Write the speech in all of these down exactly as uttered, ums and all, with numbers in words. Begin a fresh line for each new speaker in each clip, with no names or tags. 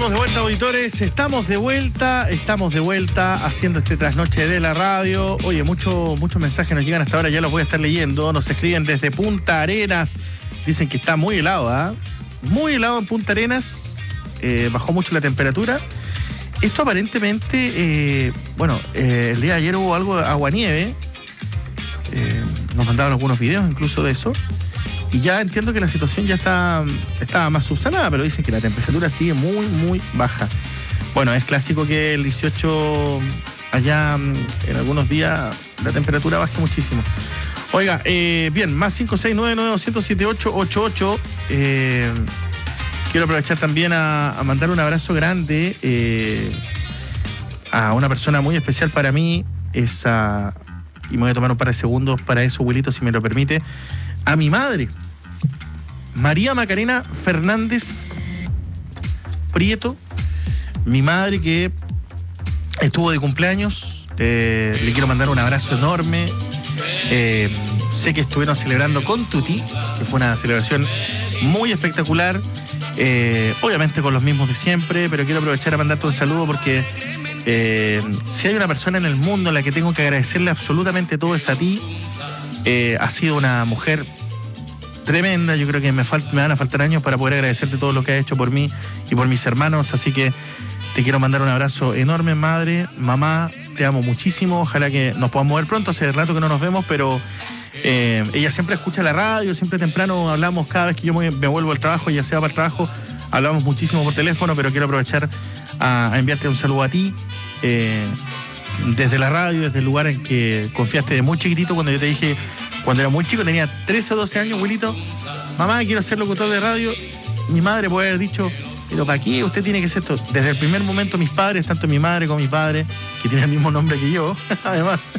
Estamos de vuelta, auditores, estamos de vuelta, estamos de vuelta haciendo este trasnoche de la radio. Oye, muchos muchos mensajes nos llegan hasta ahora, ya los voy a estar leyendo. Nos escriben desde Punta Arenas, dicen que está muy helado, ¿ah? ¿eh? Muy helado en Punta Arenas, eh, bajó mucho la temperatura. Esto aparentemente, eh, bueno, eh, el día de ayer hubo algo de aguanieve, eh, nos mandaban algunos videos incluso de eso. Y ya entiendo que la situación ya está, está más subsanada, pero dicen que la temperatura sigue muy, muy baja. Bueno, es clásico que el dieciocho, allá en algunos días, la temperatura baje muchísimo. Oiga, eh, bien, más cinco seis nueve nueve dos cero cero siete ocho ocho ocho. Eh, quiero aprovechar también a, a mandar un abrazo grande eh, a una persona muy especial para mí. Esa, y me voy a tomar un par de segundos para eso, abuelito, si me lo permite. A mi madre, María Macarena Fernández Prieto, mi madre que estuvo de cumpleaños. Eh, le quiero mandar un abrazo enorme. Eh, sé que estuvieron celebrando con Tuti, que fue una celebración muy espectacular. Eh, obviamente con los mismos de siempre, pero quiero aprovechar a mandarte un saludo porque eh, si hay una persona en el mundo a la que tengo que agradecerle absolutamente todo es a ti. Eh, ha sido una mujer tremenda. Yo creo que me, fal- me van a faltar años para poder agradecerte todo lo que has hecho por mí y por mis hermanos, así que te quiero mandar un abrazo enorme, madre, mamá, te amo muchísimo. Ojalá que nos podamos ver pronto, hace rato que no nos vemos, pero eh, ella siempre escucha la radio, siempre temprano hablamos, cada vez que yo me, me vuelvo al trabajo, ya sea para el trabajo, hablamos muchísimo por teléfono, pero quiero aprovechar a, a enviarte un saludo a ti, eh, desde la radio, desde el lugar en que confiaste de muy chiquitito, cuando yo te dije, cuando era muy chico, tenía trece o doce años, abuelito, mamá, quiero ser locutor de radio. Mi madre puede haber dicho, pero ¿para qué usted tiene que ser esto? Desde el primer momento mis padres, tanto mi madre como mi padre, que tiene el mismo nombre que yo, además,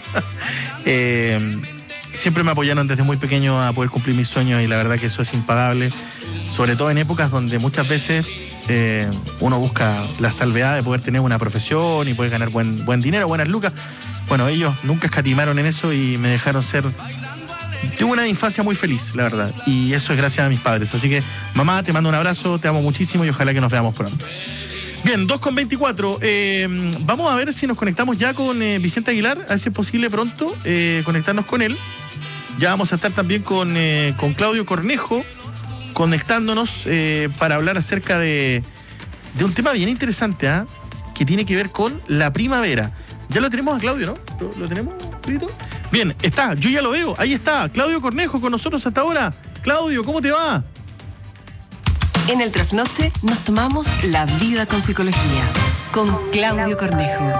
eh, siempre me apoyaron desde muy pequeño a poder cumplir mis sueños, y la verdad que eso es impagable, sobre todo en épocas donde muchas veces eh, uno busca la salvedad de poder tener una profesión y poder ganar buen, buen dinero, buenas lucas. Bueno, ellos nunca escatimaron en eso y me dejaron ser... Tuve una infancia muy feliz, la verdad, y eso es gracias a mis padres. Así que, mamá, te mando un abrazo, te amo muchísimo y ojalá que nos veamos pronto. Bien, dos con veinticuatro. Eh, vamos a ver si nos conectamos ya con eh, Vicente Aguilar, a ver si es posible pronto eh, conectarnos con él. Ya vamos a estar también con, eh, con Claudio Cornejo, conectándonos eh, para hablar acerca de, de un tema bien interesante, ¿eh? Que tiene que ver con la primavera. Ya lo tenemos a Claudio, ¿no? ¿Lo, lo tenemos, Claudito? Bien, está, yo ya lo veo, ahí está, Claudio Cornejo con nosotros hasta ahora. Claudio, ¿cómo te va?
En el Trasnoche nos tomamos la vida con psicología, con Claudio Cornejo.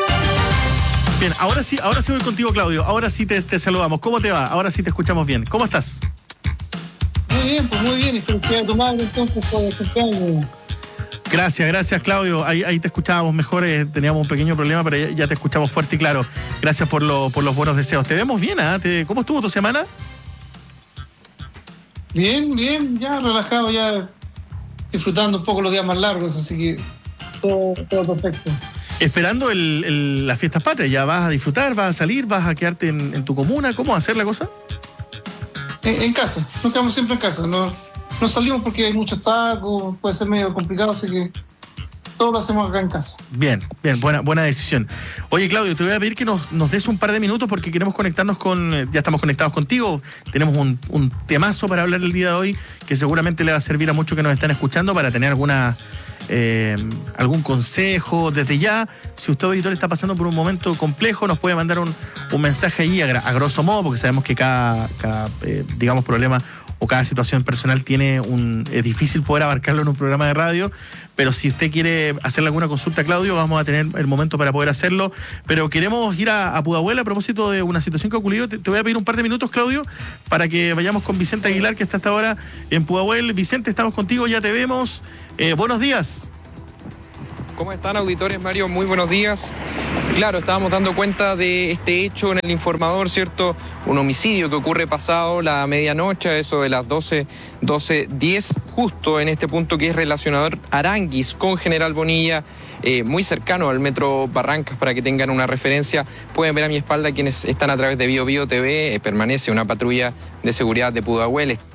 Bien, ahora sí, ahora sí voy contigo, Claudio, ahora sí te, te saludamos. ¿Cómo te va? Ahora sí te escuchamos bien. ¿Cómo estás?
Muy bien, pues muy bien, y felicidades a tu madre entonces por el cumpleaños.
Gracias, gracias, Claudio. Ahí, ahí te escuchábamos mejor, eh, teníamos un pequeño problema, pero ya, ya te escuchamos fuerte y claro. Gracias por, lo, por los buenos deseos. Te vemos bien, ¿eh? ¿Cómo estuvo tu semana?
Bien, bien, ya relajado, ya disfrutando un poco los días más largos, así que todo, todo perfecto.
Esperando el, el, las fiestas patrias, ¿ya vas a disfrutar, vas a salir, vas a quedarte en, en tu comuna? ¿Cómo va a ser la cosa?
En, en casa, nos quedamos siempre en casa, no, no salimos porque hay muchos tacos, puede ser medio complicado, así que todo lo hacemos acá en casa.
Bien, bien, buena, buena decisión. Oye, Claudio, te voy a pedir que nos, nos des un par de minutos porque queremos conectarnos con, ya estamos conectados contigo, tenemos un, un temazo para hablar el día de hoy que seguramente le va a servir a muchos que nos están escuchando para tener alguna... Eh, algún consejo desde ya. Si usted, auditor, está pasando por un momento complejo, nos puede mandar un, un mensaje ahí a, a grosso modo, porque sabemos que cada, cada eh, digamos, problema o cada situación personal tiene un, es difícil poder abarcarlo en un programa de radio, pero si usted quiere hacerle alguna consulta a Claudio, vamos a tener el momento para poder hacerlo. Pero queremos ir a, a Pudahuel a propósito de una situación que ha ocurrido. Te, te voy a pedir un par de minutos, Claudio, para que vayamos con Vicente Aguilar, que está hasta ahora en Pudahuel. Vicente, estamos contigo, ya te vemos. Eh, buenos días.
¿Cómo están, auditores? Mario, muy buenos días. Claro, estábamos dando cuenta de este hecho en el informador, ¿cierto? Un homicidio que ocurre pasado la medianoche, eso de las doce, doce diez, justo en este punto que es relacionador Aranguis con General Bonilla, eh, muy cercano al metro Barrancas, para que tengan una referencia. Pueden ver a mi espalda quienes están a través de Bio Bio T V, eh, permanece una patrulla de seguridad de Pudahuel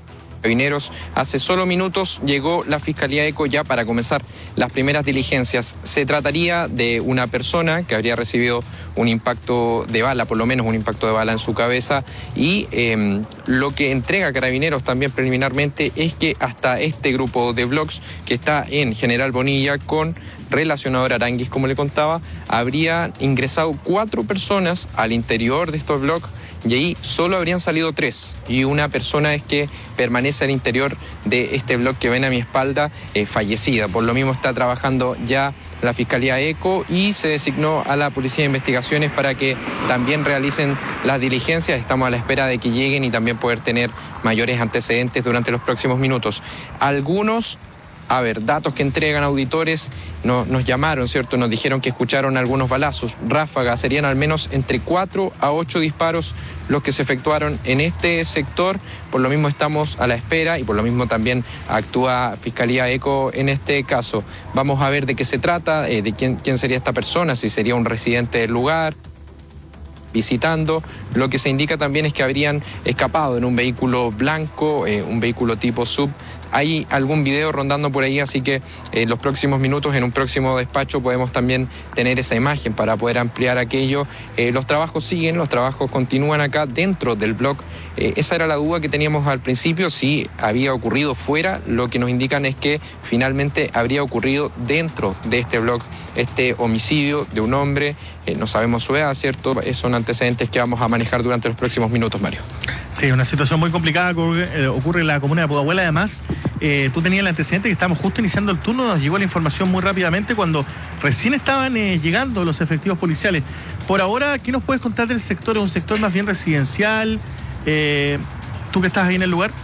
Carabineros. Hace solo minutos llegó la Fiscalía ECO ya para comenzar las primeras diligencias. Se trataría de una persona que habría recibido un impacto de bala, por lo menos un impacto de bala en su cabeza, y eh, lo que entrega Carabineros también preliminarmente es que hasta este grupo de blogs que está en General Bonilla con relacionador Aranguis, como le contaba, habría ingresado cuatro personas al interior de estos blogs y ahí solo habrían salido tres, y una persona es que permanece al interior de este blog que ven a mi espalda, eh, fallecida. Por lo mismo está trabajando ya la Fiscalía ECO y se designó a la Policía de Investigaciones para que también realicen las diligencias. Estamos a la espera de que lleguen y también poder tener mayores antecedentes durante los próximos minutos. Algunos A ver, datos que entregan auditores, no, nos llamaron, ¿cierto? Nos dijeron que escucharon algunos balazos, ráfagas, serían al menos entre cuatro a ocho disparos los que se efectuaron en este sector. Por lo mismo estamos a la espera y por lo mismo también actúa Fiscalía ECO en este caso. Vamos a ver de qué se trata, eh, de quién, quién sería esta persona, si sería un residente del lugar visitando. Lo que se indica también es que habrían escapado en un vehículo blanco, eh, un vehículo tipo sub. Hay algún video rondando por ahí, así que en eh, los próximos minutos, en un próximo despacho, podemos también tener esa imagen para poder ampliar aquello. Eh, los trabajos siguen, los trabajos continúan acá dentro del blog. Eh, esa era la duda que teníamos al principio, si había ocurrido fuera. Lo que nos indican es que finalmente habría ocurrido dentro de este blog este homicidio de un hombre. Eh, no sabemos su edad, ¿cierto? Esos son antecedentes que vamos a manejar durante los próximos minutos, Mario.
Sí, una situación muy complicada ocurre, eh, ocurre en la comuna de Pudahuel. Además, eh, tú tenías el antecedente que estábamos justo iniciando el turno, nos llegó la información muy rápidamente cuando recién estaban eh, llegando los efectivos policiales. Por ahora, ¿qué nos puedes contar del sector? ¿Es un sector más bien residencial? Eh, ¿Tú que estás ahí en el lugar?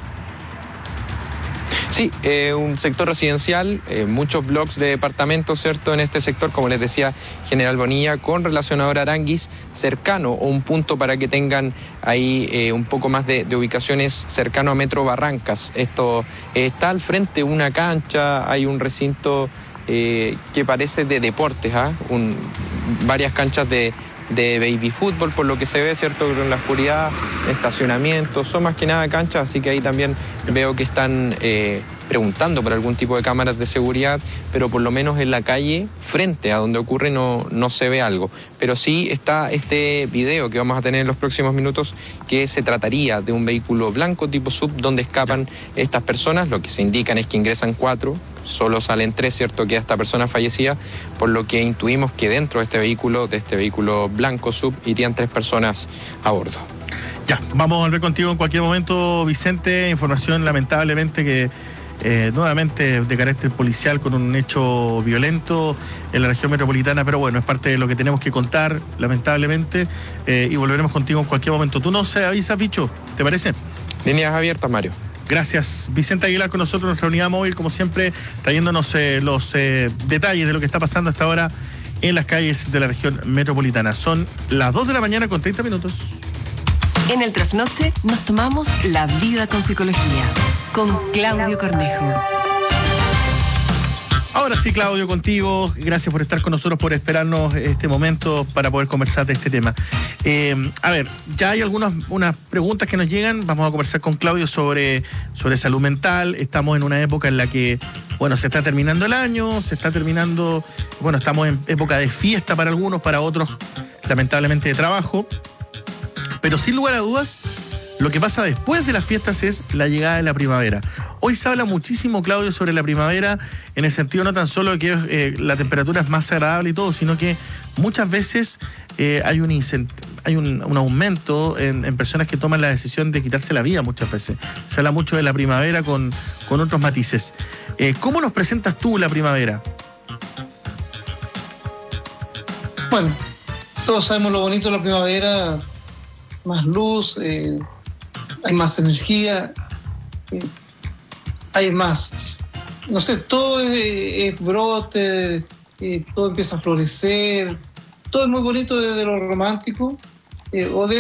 Sí, eh, un sector residencial, eh, muchos bloques de departamentos, ¿cierto? En este sector, como les decía, General Bonilla, con relacionador Aranguis, cercano o un punto para que tengan ahí eh, un poco más de, de ubicaciones cercano a Metro Barrancas. Esto eh, está al frente una cancha, hay un recinto eh, que parece de deportes, ¿ah? Un, varias canchas de... de baby fútbol, por lo que se ve, ¿cierto? En la oscuridad, estacionamientos, son más que nada canchas, así que ahí también veo que están eh, preguntando por algún tipo de cámaras de seguridad, pero por lo menos en la calle, frente a donde ocurre, no, no se ve algo. Pero sí está este video que vamos a tener en los próximos minutos, que se trataría de un vehículo blanco tipo sub, donde escapan estas personas. Lo que se indican es que ingresan cuatro, solo salen tres, ¿cierto? Que esta persona fallecida, por lo que intuimos que dentro de este vehículo, de este vehículo blanco sub, irían tres personas a bordo.
Ya, vamos a volver contigo en cualquier momento, Vicente. Información lamentablemente que eh, nuevamente de carácter policial con un hecho violento en la región metropolitana, pero bueno, es parte de lo que tenemos que contar, lamentablemente, eh, y volveremos contigo en cualquier momento. Tú nos avisas, bicho, ¿te parece?
Líneas abiertas, Mario.
Gracias. Vicente Aguilar con nosotros, nuestra unidad móvil, como siempre, trayéndonos eh, los eh, detalles de lo que está pasando hasta ahora en las calles de la región metropolitana. Son las dos de la mañana con treinta minutos.
En el Trasnoche nos tomamos la vida con psicología, con Claudio Cornejo.
Ahora sí, Claudio, contigo. Gracias por estar con nosotros, por esperarnos este momento para poder conversar de este tema. Eh, a ver, ya hay algunas unas preguntas que nos llegan. Vamos a conversar con Claudio sobre, sobre salud mental. Estamos en una época en la que, bueno, se está terminando el año, se está terminando, bueno, estamos en época de fiesta para algunos, para otros, lamentablemente, de trabajo. Pero sin lugar a dudas, lo que pasa después de las fiestas es la llegada de la primavera. Hoy se habla muchísimo, Claudio, sobre la primavera, en el sentido no tan solo de que eh, la temperatura es más agradable y todo, sino que muchas veces eh, hay, un, incent- hay un, un aumento en, en personas que toman la decisión de quitarse la vida muchas veces. Se habla mucho de la primavera con, con otros matices. Eh, ¿Cómo nos presentas tú la primavera?
Bueno, todos sabemos lo bonito de la primavera, más luz, eh, hay más energía, eh, hay más, no sé, todo es, es brote, eh, todo empieza a florecer, todo es muy bonito desde lo romántico, eh, o de